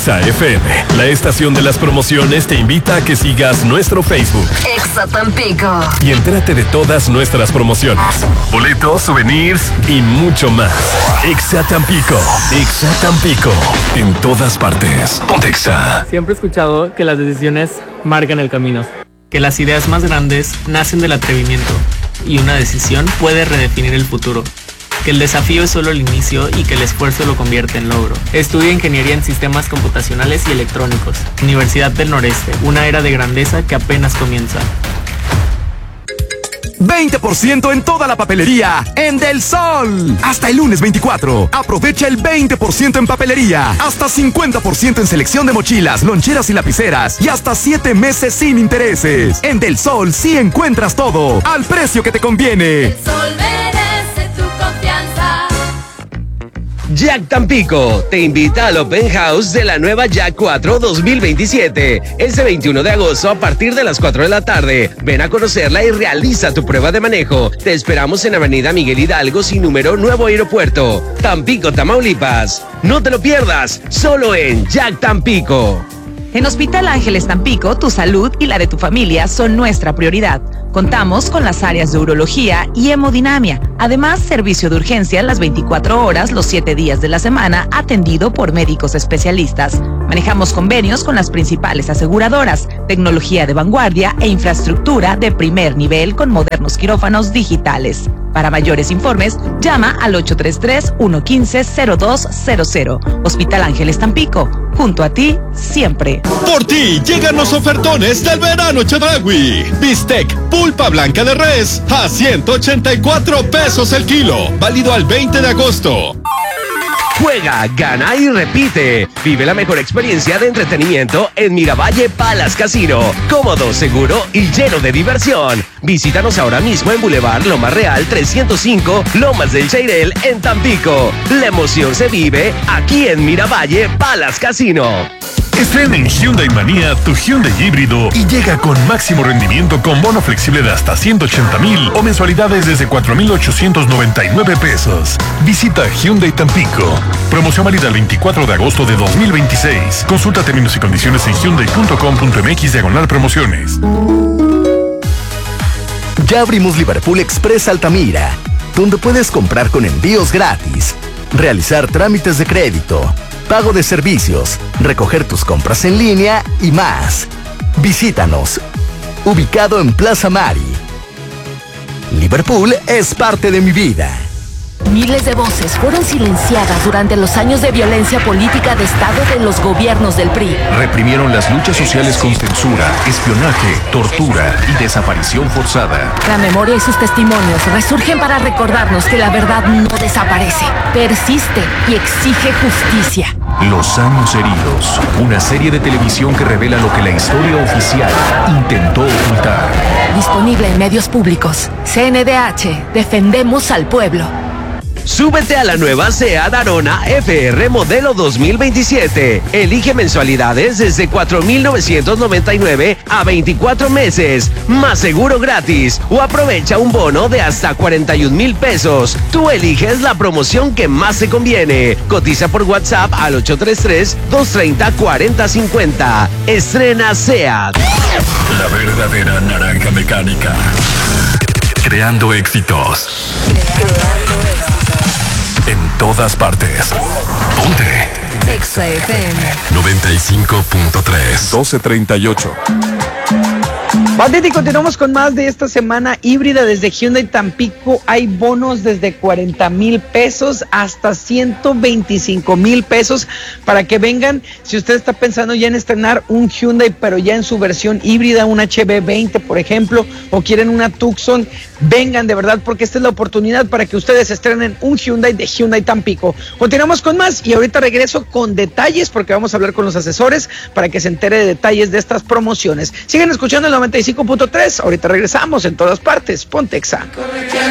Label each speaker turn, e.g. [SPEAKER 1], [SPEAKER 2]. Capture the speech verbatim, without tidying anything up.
[SPEAKER 1] Exa F M, la estación de las promociones, te invita a que sigas nuestro Facebook.
[SPEAKER 2] Exa Tampico.
[SPEAKER 1] Y entérate de todas nuestras promociones, boletos, souvenirs y mucho más. Exa Tampico. Exa Tampico. En todas partes. Ponte Exa.
[SPEAKER 3] Siempre he escuchado que las decisiones marcan el camino. Que las ideas más grandes nacen del atrevimiento. Y una decisión puede redefinir el futuro. Que el desafío es solo el inicio y que el esfuerzo lo convierte en logro. Estudia Ingeniería en Sistemas Computacionales y Electrónicos. Universidad del Noreste, una era de grandeza que apenas comienza.
[SPEAKER 4] veinte por ciento en toda la papelería en Del Sol. Hasta el lunes veinticuatro. Aprovecha el veinte por ciento en papelería. Hasta cincuenta por ciento en selección de mochilas, loncheras y lapiceras. Y hasta siete meses sin intereses. En Del Sol sí encuentras todo al precio que te conviene.
[SPEAKER 5] Del Sol merece tu confianza.
[SPEAKER 6] Jack Tampico te invita al Open House de la nueva Jack cuatro dos mil veintisiete. Este veintiuno de agosto a partir de las cuatro de la tarde. Ven a conocerla y realiza tu prueba de manejo. Te esperamos en Avenida Miguel Hidalgo sin número, Nuevo Aeropuerto, Tampico, Tamaulipas. No te lo pierdas, solo en Jack Tampico.
[SPEAKER 7] En Hospital Ángeles Tampico, tu salud y la de tu familia son nuestra prioridad. Contamos con las áreas de urología y hemodinamia. Además, servicio de urgencia las veinticuatro horas, los siete días de la semana, atendido por médicos especialistas. Manejamos convenios con las principales aseguradoras, tecnología de vanguardia e infraestructura de primer nivel con modernos quirófanos digitales. Para mayores informes, llama al ocho tres tres, uno uno cinco, cero dos cero cero. Hospital Ángeles Tampico, junto a ti siempre.
[SPEAKER 8] Por ti llegan los ofertones del verano Chedraui. Bistec pulpa blanca de res a ciento ochenta y cuatro pesos el kilo. Válido al veinte de agosto.
[SPEAKER 6] Juega, gana y repite. Vive la mejor experiencia de entretenimiento en Miravalle Palace Casino. Cómodo, seguro y lleno de diversión. Visítanos ahora mismo en Boulevard Lomas Real trescientos cinco, Lomas del Chairel, en Tampico. La emoción se vive aquí en Miravalle Palace Casino.
[SPEAKER 1] Estrena en Hyundai Manía tu Hyundai híbrido y llega con máximo rendimiento con bono flexible de hasta ciento ochenta mil o mensualidades desde cuatro mil ochocientos noventa y nueve pesos. Visita Hyundai Tampico. Promoción válida el veinticuatro de agosto de dos mil veintiséis. Consulta términos y condiciones en hyundai punto com punto m x diagonal promociones.
[SPEAKER 4] Ya abrimos Liverpool Express Altamira, donde puedes comprar con envíos gratis, realizar trámites de crédito, pago de servicios, recoger tus compras en línea y más. Visítanos. Ubicado en Plaza Mari. Liverpool es parte de mi vida.
[SPEAKER 9] Miles de voces fueron silenciadas durante los años de violencia política de Estado de los gobiernos del P R I.
[SPEAKER 10] Reprimieron las luchas sociales con censura, espionaje, tortura y desaparición forzada.
[SPEAKER 9] La memoria y sus testimonios resurgen para recordarnos que la verdad no desaparece, persiste y exige justicia.
[SPEAKER 10] Los años heridos, una serie de televisión que revela lo que la historia oficial intentó ocultar.
[SPEAKER 9] Disponible en medios públicos. C N D H, defendemos al pueblo.
[SPEAKER 6] Súbete a la nueva SEAT Arona F R modelo dos mil veintisiete. Elige mensualidades desde cuatro mil novecientos noventa y nueve a veinticuatro meses, más seguro gratis, o aprovecha un bono de hasta cuarenta y un mil pesos. Tú eliges la promoción que más te conviene. Cotiza por WhatsApp al ocho tres tres, dos tres cero, cuatro cero cinco cero. Estrena SEAT.
[SPEAKER 1] La verdadera naranja mecánica. Creando éxitos. En todas partes. Ponte.
[SPEAKER 2] Exa F M
[SPEAKER 1] noventa y cinco punto tres.
[SPEAKER 4] doce treinta y ocho.
[SPEAKER 11] Bandita, y continuamos con más de esta semana híbrida desde Hyundai Tampico. Hay bonos desde cuarenta mil pesos hasta ciento veinticinco mil pesos para que vengan. Si usted está pensando ya en estrenar un Hyundai, pero ya en su versión híbrida, un H B veinte, por ejemplo, o quieren una Tucson, vengan de verdad, porque esta es la oportunidad para que ustedes estrenen un Hyundai de Hyundai Tampico. Continuamos con más y ahorita regreso con detalles, porque vamos a hablar con los asesores para que se entere de detalles de estas promociones. Sigan escuchando el noventa y cinco punto tres. Ahorita regresamos en todas partes. Ponte Exa.